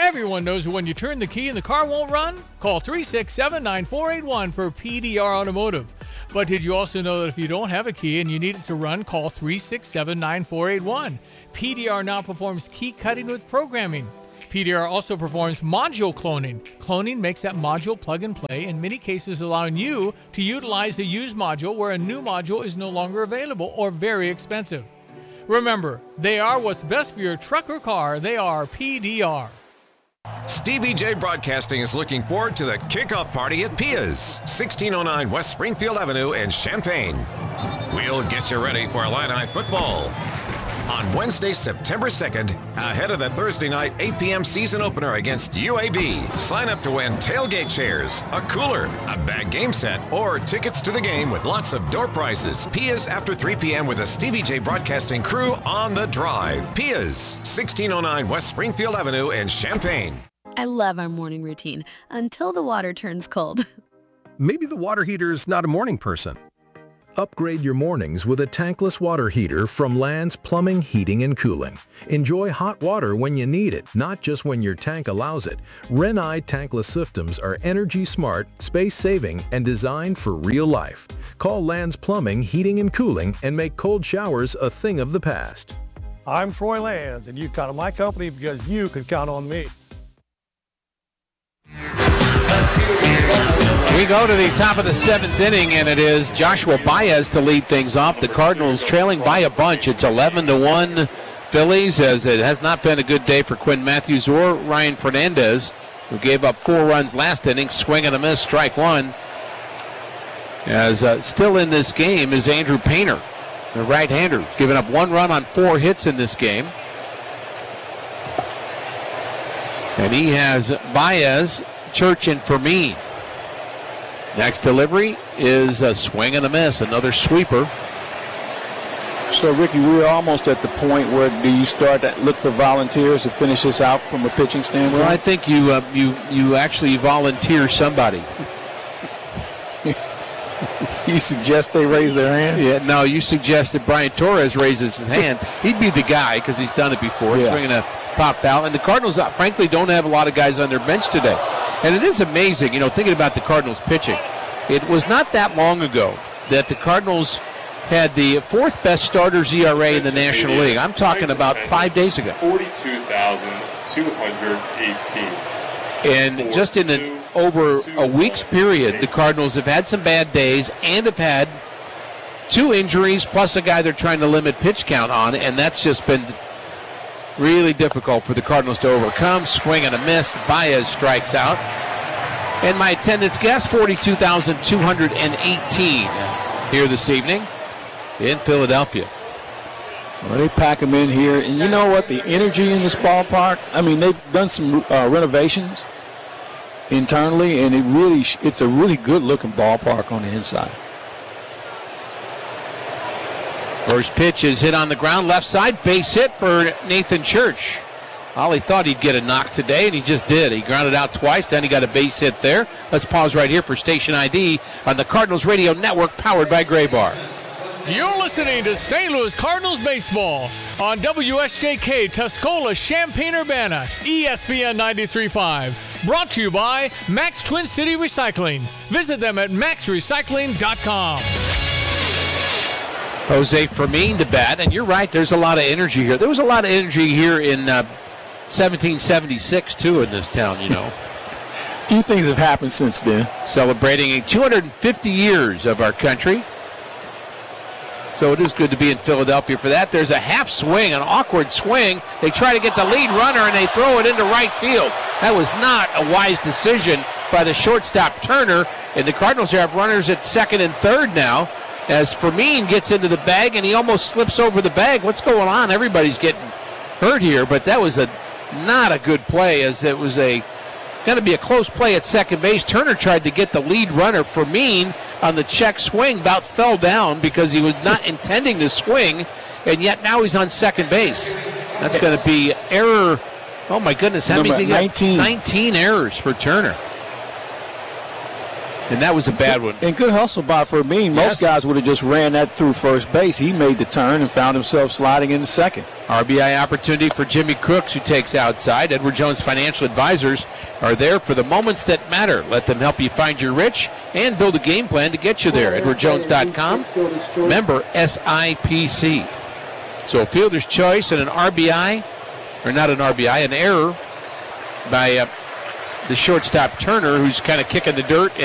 Everyone knows that when you turn the key and the car won't run, call 367-9481 for PDR Automotive. But did you also know that if you don't have a key and you need it to run, call 367-9481. PDR now performs key cutting with programming. PDR also performs module cloning. Cloning makes that module plug and play, in many cases allowing you to utilize a used module where a new module is no longer available or very expensive. Remember, they are what's best for your truck or car. They are PDR. Stevie J Broadcasting is looking forward to the kickoff party at Pia's, 1609 West Springfield Avenue in Champaign. We'll get you ready for Illini football on Wednesday, September 2nd, ahead of the Thursday night 8 p.m. season opener against UAB. Sign up to win tailgate chairs, a cooler, a bag game set, or tickets to the game with lots of door prizes. Pia's after 3 p.m. with the Stevie J Broadcasting crew on the drive. Pia's, 1609 West Springfield Avenue in Champaign. I love our morning routine until the water turns cold. Maybe the water heater's not a morning person. Upgrade your mornings with a tankless water heater from Land's Plumbing, Heating, and Cooling. Enjoy hot water when you need it, not just when your tank allows it. Renai tankless systems are energy smart, space-saving, and designed for real life. Call Land's Plumbing, Heating, and Cooling and make cold showers a thing of the past. I'm Troy Lands, and you count on my company because you can count on me. We go to the top of the 7th inning, and it is Joshua Baez to lead things off. The Cardinals trailing by a bunch. It's 11-1 Phillies, as it has not been a good day for Quinn Matthews or Ryan Fernandez, who gave up 4 runs last inning. Swing and a miss, strike one. As still in this game is Andrew Painter, the right-hander, giving up 1 run on 4 hits in this game. And he has Baez, Church, and Fermin. Next delivery is a swing and a miss, another sweeper. So, Ricky, we're almost at the point where do you start to look for volunteers to finish this out from a pitching standpoint? Well, I think you actually volunteer somebody. You suggest they raise their hand? Yeah, no, you suggest that Brian Torres raises his hand. He'd be the guy because he's done it before. He's bringing a pop out. And the Cardinals, frankly, don't have a lot of guys on their bench today. And it is amazing, thinking about the Cardinals pitching. It was not that long ago that the Cardinals had the 4th best starters ERA in the National League. I'm talking about 5 days ago. 42,218. And just in over a week's period, the Cardinals have had some bad days and have had 2 injuries plus a guy they're trying to limit pitch count on, and that's just been really difficult for the Cardinals to overcome. Swing and a miss. Baez strikes out. And my attendance guest, 42,218 here this evening in Philadelphia. Well, they pack them in here. And you know what? The energy in this ballpark, I mean, they've done some renovations internally, and it's a really good-looking ballpark on the inside. First pitch is hit on the ground, left side, base hit for Nathan Church. Ollie thought he'd get a knock today, and he just did. He grounded out twice, then he got a base hit there. Let's pause right here for Station ID on the Cardinals Radio Network, powered by Gray Bar. You're listening to St. Louis Cardinals baseball on WSJK Tuscola, Champaign-Urbana, ESPN 93.5. Brought to you by Max Twin City Recycling. Visit them at maxrecycling.com. Jose Fermin to bat, and you're right, there's a lot of energy here. There was a lot of energy here in 1776, too, in this town, A few things have happened since then. Celebrating 250 years of our country. So it is good to be in Philadelphia for that. There's a half swing, an awkward swing. They try to get the lead runner, and they throw it into right field. That was not a wise decision by the shortstop Turner, and the Cardinals have runners at 2nd and 3rd now. As Fermin gets into the bag, and he almost slips over the bag. What's going on? Everybody's getting hurt here, but that was not a good play, as it was going to be a close play at second base. Turner tried to get the lead runner, Fermin, on the check swing, about fell down because he was not intending to swing, and yet now he's on second base. That's going to be error. Oh, my goodness. How many 19 errors for Turner. And that was a bad one. And good hustle by Fermin. Most guys would have just ran that through first base. He made the turn and found himself sliding into second. RBI opportunity for Jimmy Crooks, who takes outside. Edward Jones Financial Advisors are there for the moments that matter. Let them help you find your rich and build a game plan to get you there. EdwardJones.com. Member SIPC. So a fielder's choice and an RBI, or not an RBI, an error by the shortstop Turner, who's kind of kicking the dirt